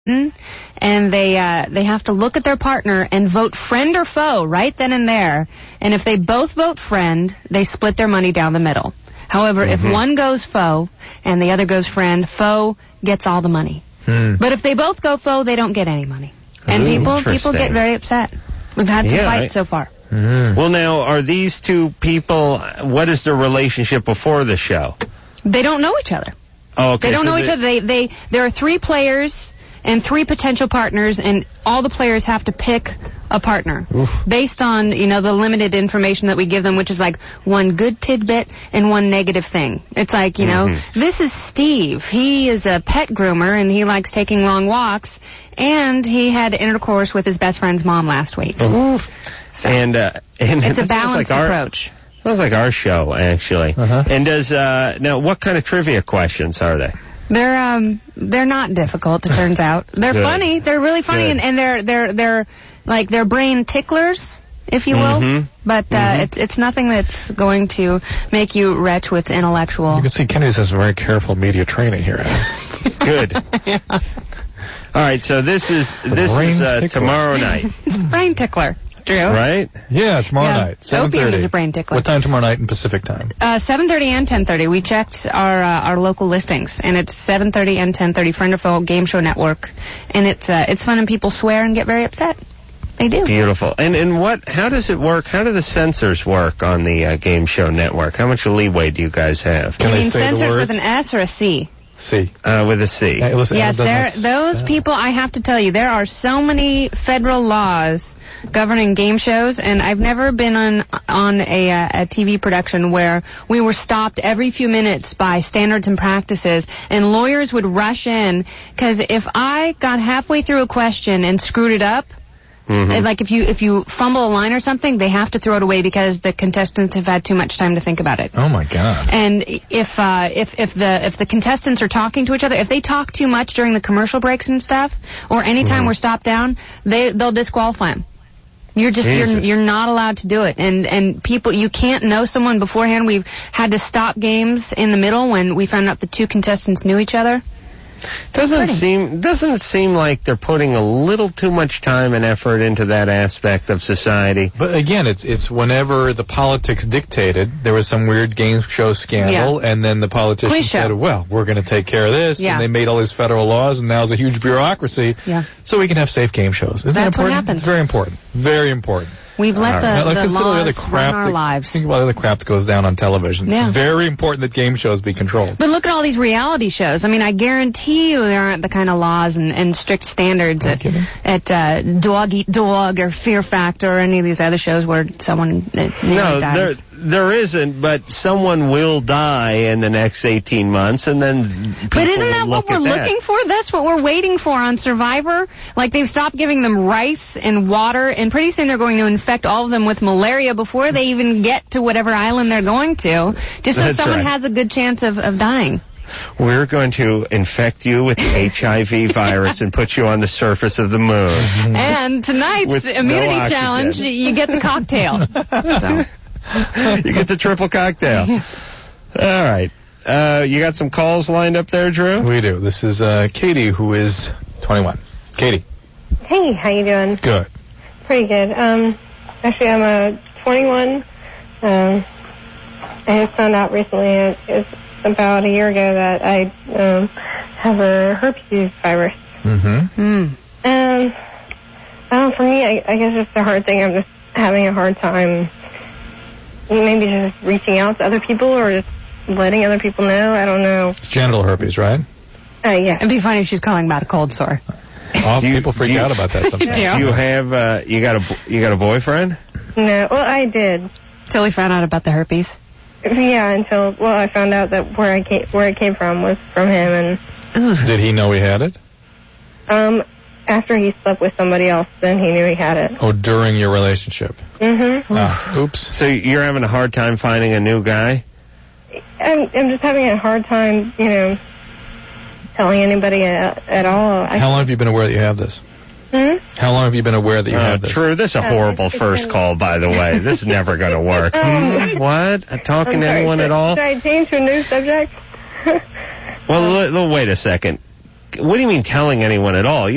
and they have to look at their partner and vote friend or foe right then and there. And if they both vote friend, they split their money down the middle. However, if one goes foe and the other goes friend, foe gets all the money. But if they both go foe, they don't get any money. And people get very upset. We've had some fights so far. Well, now, are these two people, what is their relationship before the show? They don't know each other. Oh, okay. They don't know each other. There are 3 players and 3 potential partners, and all the players have to pick a partner based on, the limited information that we give them, which is like 1 good tidbit and 1 negative thing. It's like, this is Steve. He is a pet groomer, and he likes taking long walks, and he had intercourse with his best friend's mom last week. So, and it's a balanced approach. Sounds like our show, actually. And now, what kind of trivia questions are they? They're not difficult, it turns out. They're funny. They're really funny, and they're like they're brain ticklers, if you will. But it's nothing that's going to make you retch with intellectual. You can see Kennedy has very careful media training here. Good. All right, so this is tomorrow night. It's brain tickler. Drew. Right? Yeah, tomorrow night. 7:30. Opium is a brain tickler. What time tomorrow night in Pacific time? 7:30 and 10:30. We checked our local listings, and it's 7:30 and 10:30. Friend or Foe Game Show Network, and it's fun, and people swear and get very upset. They do. Beautiful. And how does it work? How do the censors work on the Game Show Network? How much leeway do you guys have? You mean censors with an S or a C? C. With a C. Yes, those people, I have to tell you, there are so many federal laws governing game shows, and I've never been on a TV production where we were stopped every few minutes by standards and practices, and lawyers would rush in, because if I got halfway through a question and screwed it up, like if you fumble a line or something, they have to throw it away because the contestants have had too much time to think about it. Oh my God! And if the contestants are talking to each other, if they talk too much during the commercial breaks and stuff, or anytime we're stopped down, they'll disqualify them. You're not allowed to do it. And people, you can't know someone beforehand. We've had to stop games in the middle when we found out the 2 contestants knew each other. Doesn't it seem like they're putting a little too much time and effort into that aspect of society? But again, it's whenever the politics dictated, there was some weird game show scandal, and then the politicians said, well, we're going to take care of this, and they made all these federal laws, and now there's a huge bureaucracy, so we can have safe game shows. Isn't that important? What happens. It's very important. Very important. We've let the laws run our lives. Think about the other crap that goes down on television. It's very important that game shows be controlled. But look at all these reality shows. I mean, I guarantee you there aren't the kind of laws and strict standards at Dog Eat Dog or Fear Factor or any of these other shows where someone dies. There isn't, but someone will die in the next 18 months, and then people But isn't that what we're looking for? That's what we're waiting for on Survivor. Like, they've stopped giving them rice and water, and pretty soon they're going to infect all of them with malaria before they even get to whatever island they're going to, just so someone has a good chance of dying. We're going to infect you with the HIV virus and put you on the surface of the moon. And tonight's immunity challenge, you get the cocktail. So. You get the triple cocktail. All right. You got some calls lined up there, Drew? We do. This is Katie, who is 21. Katie. Hey, how you doing? Good. Pretty good. Actually, I'm 21. I just found out recently, it's about a year ago, that I have a herpes virus. For me, I guess it's a hard thing. I'm just having a hard time maybe just reaching out to other people or just letting other people know. I don't know. It's genital herpes, right? Yeah. It'd be funny if she's calling about a cold sore. People freak out about that sometimes. Do you have you got a boyfriend? No. Well, I did. Till he found out about the herpes. Yeah, until I found out that where it came from was from him, and. Did he know he had it? After he slept with somebody else, then he knew he had it. Oh, during your relationship? Oops. So you're having a hard time finding a new guy? I'm just having a hard time, telling anybody at all. How long have you been aware that you have this? How long have you been aware that you have this? True, this is a horrible first call, by the way. This is never going to work. What? Talking to anyone at all? Should I change to a new subject? Well, wait a second. What do you mean telling anyone at all?